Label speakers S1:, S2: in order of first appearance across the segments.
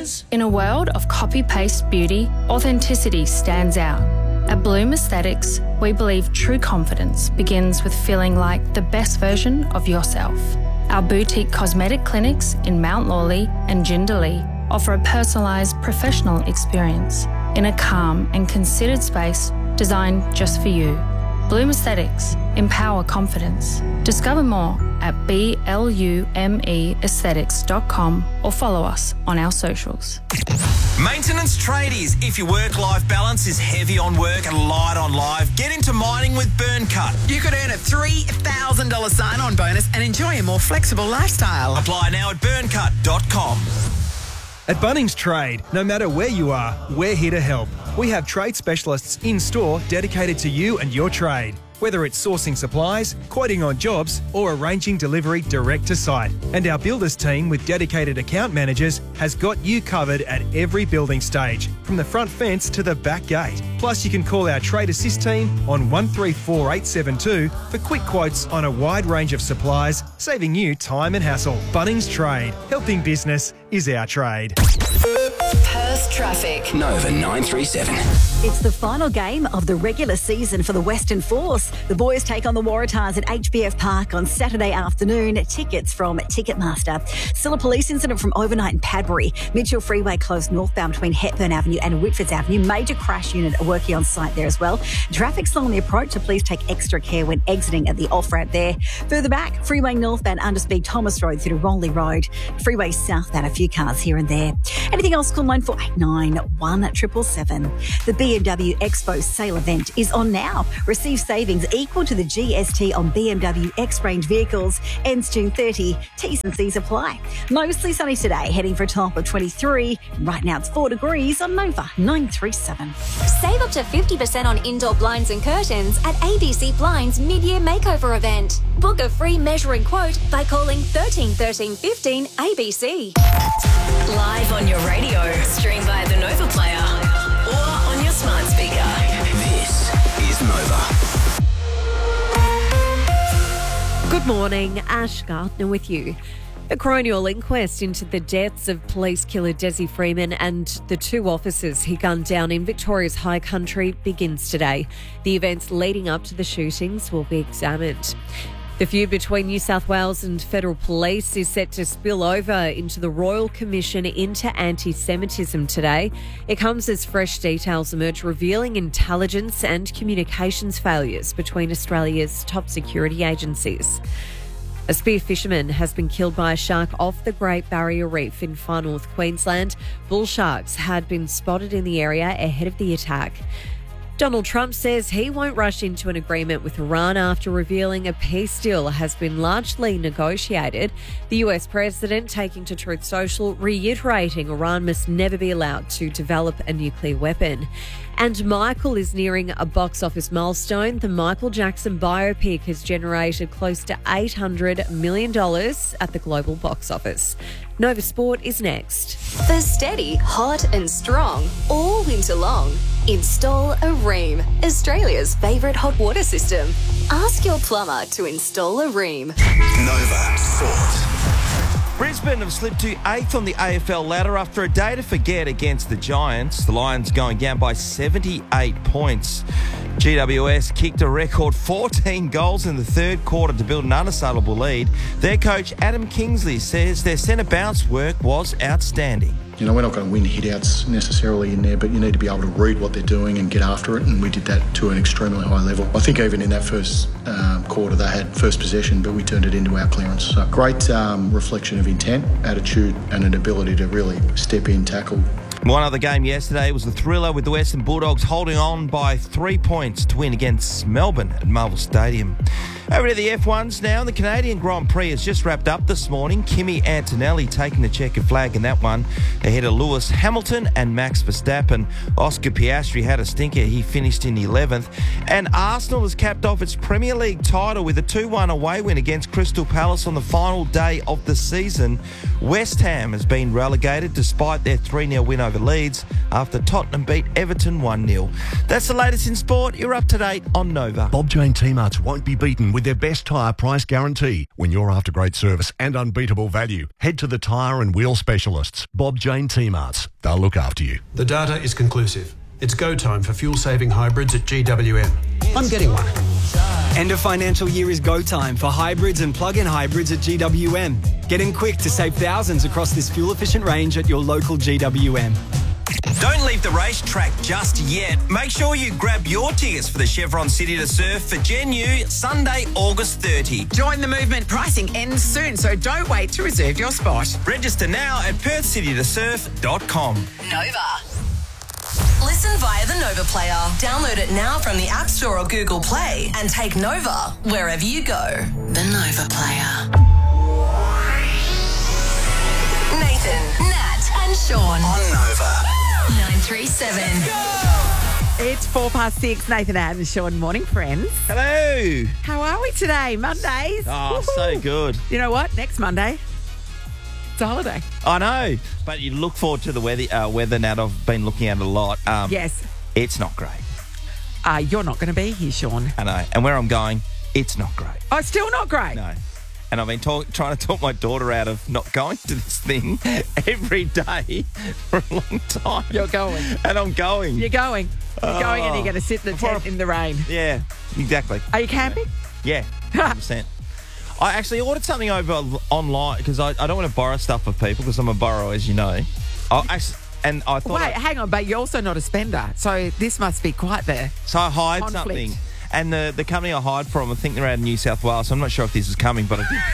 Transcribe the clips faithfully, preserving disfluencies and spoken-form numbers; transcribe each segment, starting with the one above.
S1: colours.
S2: In a world of copy-paste beauty, authenticity stands out. At Bloom Aesthetics, we believe true confidence begins with feeling like the best version of yourself. Our boutique cosmetic clinics in Mount Lawley and Jindalee offer a personalised professional experience in a calm and considered space designed just for you. Bloom Aesthetics. Empower confidence. Discover more at B L U M E aesthetics dot com or follow us on our socials.
S1: Maintenance tradies. If your work-life balance is heavy on work and light on life, get into mining with Burncut.
S3: You could earn a three thousand dollars sign-on bonus and enjoy a more flexible lifestyle.
S1: Apply now at burncut dot com.
S4: At Bunnings Trade, no matter where you are, we're here to help. We have trade specialists in-store dedicated to you and your trade. Whether it's sourcing supplies, quoting on jobs, or arranging delivery direct to site. And our builders team with dedicated account managers has got you covered at every building stage, from the front fence to the back gate. Plus, you can call our Trade Assist team on one three four eight seven two for quick quotes on a wide range of supplies, saving you time and hassle. Bunnings Trade. Helping business is our trade.
S5: Perth traffic.
S6: Nova nine three seven.
S7: It's the final game of the regular season for the Western Force. The boys take on the Waratahs at H B F Park on Saturday afternoon. Tickets from Ticketmaster. Still a police incident from overnight in Padbury. Mitchell Freeway closed northbound between Hepburn Avenue and Whitfords Avenue. Major crash unit are working on site there as well. Traffic slow on the approach, so please take extra care when exiting at the off-ramp there. Further back, Freeway northbound underspeed Thomas Road through to Ronley Road. Freeway southbound, a few cars here and there. Anything else, call nine four eight nine one seven seven seven. The B M W Expo sale event is on now. Receive savings equal to the G S T on B M W X-Range vehicles. Ends June thirtieth. T's and C's apply. Mostly sunny today, heading for a top of twenty-three. Right now it's four degrees on Nova nine three seven.
S8: Save up to fifty percent on indoor blinds and curtains at A B C Blinds mid-year makeover event. Book a free measuring quote by calling thirteen thirteen fifteen A B C.
S5: Live on your radio, stream via the Nova Player or on your smart speaker.
S6: This is Nova.
S9: Good morning, Ash Gardner with you. A coronial inquest into the deaths of police killer Desi Freeman and the two officers he gunned down in Victoria's High Country begins today. The events leading up to the shootings will be examined. The feud between New South Wales and federal police is set to spill over into the Royal Commission into anti-Semitism today. It comes as fresh details emerge revealing intelligence and communications failures between Australia's top security agencies. A spear fisherman has been killed by a shark off the Great Barrier Reef in far north Queensland. Bull sharks had been spotted in the area ahead of the attack. Donald Trump says he won't rush into an agreement with Iran after revealing a peace deal has been largely negotiated. The U S president taking to Truth Social, reiterating Iran must never be allowed to develop a nuclear weapon. And Michael is nearing a box office milestone. The Michael Jackson biopic has generated close to eight hundred million dollars at the global box office. Nova Sport is next.
S8: For steady, hot and strong, all winter long, install a Rheem, Australia's favourite hot water system. Ask your plumber to install a Rheem.
S6: Nova Sport.
S1: Brisbane have slipped to eighth on the A F L ladder after a day to forget against the Giants. The Lions going down by seventy-eight points. G W S kicked a record fourteen goals in the third quarter to build an unassailable lead. Their coach Adam Kingsley says their centre bounce work was outstanding.
S10: You know, we're not going to win hit-outs necessarily in there, but you need to be able to read what they're doing and get after it, and we did that to an extremely high level. I think even in that first um, quarter they had first possession, but we turned it into our clearance. So great um, reflection of intent, attitude and an ability to really step in, tackle.
S1: One other game yesterday was the thriller with the Western Bulldogs holding on by three points to win against Melbourne at Marvel Stadium. Over to the F ones now. The Canadian Grand Prix has just wrapped up this morning. Kimi Antonelli taking the checkered flag in that one ahead of Lewis Hamilton and Max Verstappen. Oscar Piastri had a stinker. He finished in eleventh. And Arsenal has capped off its Premier League title with a two one away win against Crystal Palace on the final day of the season. West Ham has been relegated despite their three nil win over Leeds after Tottenham beat Everton one nil. That's the latest in sport. You're up to date on Nova.
S11: Bob Jane T-Marts won't be beaten with their best tyre price guarantee. When you're after great service and unbeatable value, head to the tyre and wheel specialists, Bob Jane T-Marts. They'll look after you.
S12: The data is conclusive. It's go time for fuel-saving hybrids at G W M. I'm getting one.
S13: End of financial year is go time for hybrids and plug-in hybrids at G W M. Get in quick to save thousands across this fuel-efficient range at your local G W M.
S1: Don't leave the racetrack just yet. Make sure you grab your tickets for the Chevron City to Surf for Gen U Sunday, August thirtieth.
S3: Join the movement. Pricing ends soon, so don't wait to reserve your spot.
S1: Register now at perth city to surf dot com.
S5: Nova. Listen via the Nova Player. Download it now from the App Store or Google Play and take Nova wherever you go. The Nova Player. Nathan, Nat and Sean.
S6: On Nova.
S5: nine three seven.
S3: It's four past six. Nathan and Sean, morning, friends.
S1: Hello.
S3: How are we today? Mondays.
S1: Oh, so good.
S3: You know what? Next Monday, it's a holiday.
S1: I know, but you look forward to the weather, uh, weather Nat. I've been looking at it a lot. Um,
S3: yes.
S1: It's not great.
S3: Uh, you're not going to be here, Sean.
S1: I know. And where I'm going, it's not great.
S3: Oh, it's still not great?
S1: No. And I've been talk, trying to talk my daughter out of not going to this thing every day for a long time.
S3: You're going.
S1: And I'm going.
S3: You're going. You're
S1: Oh.
S3: going and you're going to sit in the tent in the rain.
S1: Yeah, exactly.
S3: Are you camping?
S1: Yeah, one hundred percent. I actually ordered something over online because I, I don't want to borrow stuff of people because I'm a borrower, as you know. I actually, and I thought...
S3: Wait,
S1: I,
S3: hang on, but you're also not a spender, so this must be quite the
S1: So I hired
S3: conflict.
S1: something. And the, the company I hired from, I think they're out of New South Wales, so I'm not sure if this is coming, but I did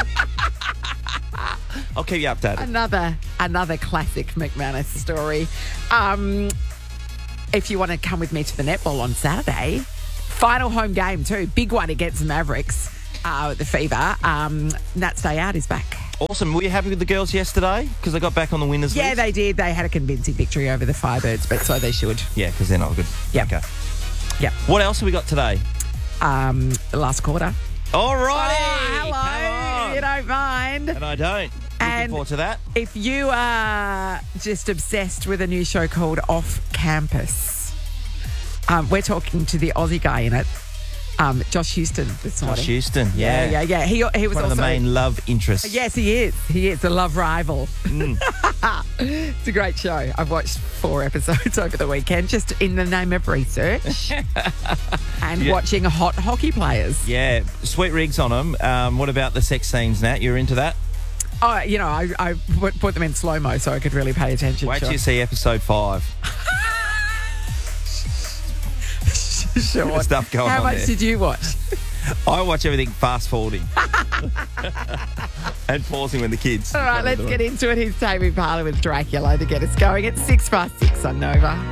S1: pay. I'll keep you updated.
S3: Another another classic McManus story. Um, if you want to come with me to the netball on Saturday, final home game too, big one against the Mavericks uh, at the Fever. Um, Nat's Day Out is back.
S1: Awesome. Were you happy with the girls yesterday? Because they got back on the winners
S3: Yeah,
S1: list?
S3: they did. They had a convincing victory over the Firebirds, but so they should.
S1: Yeah, because they're not good.
S3: Yeah.
S1: Okay.
S3: Yeah.
S1: What else have we got today?
S3: Um, the last quarter.
S1: All right.
S3: Oh, hello. You don't mind.
S1: And I don't. Looking
S3: And
S1: forward to that.
S3: if you are just obsessed with a new show called Off Campus, um, we're talking to the Aussie guy in it, um, Josh Houston this morning.
S1: Josh Houston, yeah.
S3: Yeah, yeah, yeah. He, he was
S1: One
S3: also...
S1: of the main love interests.
S3: Yes, he is. He is a love rival.
S1: Mm.
S3: It's a great show. I've watched four episodes over the weekend just in the name of research and
S1: Yeah.
S3: watching hot hockey players.
S1: Yeah, sweet rigs on them. Um, what about the sex scenes, Nat? You're into that?
S3: Oh, you know, I, I put, put them in slow-mo so I could really pay attention.
S1: Wait till
S3: Sure.
S1: you see episode five.
S3: Sure.
S1: Stuff going
S3: How
S1: on
S3: much
S1: there.
S3: did you watch?
S1: I watch everything fast forwarding and pausing when the kids.
S3: All right, let's get into it. Here's Tammy Parler with Dracula to get us going. It's six past six on Nova.